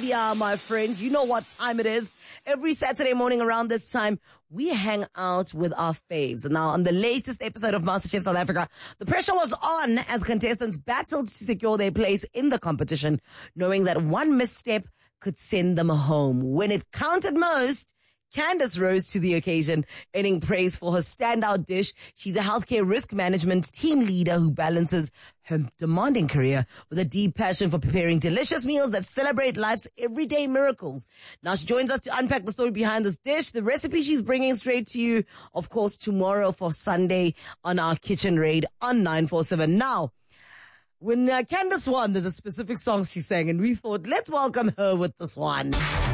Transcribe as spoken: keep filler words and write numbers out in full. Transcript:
Yeah, my friend, you know what time it is. Every Saturday morning around this time, we hang out with our faves. Now, on the latest episode of MasterChef South Africa, the pressure was on as contestants battled to secure their place in the competition, knowing that one misstep could send them home. When it counted most, Candace rose to the occasion, earning praise for her standout dish. She's a healthcare risk management team leader who balances her demanding career with a deep passion for preparing delicious meals that celebrate life's everyday miracles. Now she joins us to unpack the story behind this dish, the recipe she's bringing straight to you, of course, tomorrow for Sunday on our kitchen raid on nine four seven. Now, when uh, Candace won, there's a specific song she sang, and we thought, let's welcome her with this one.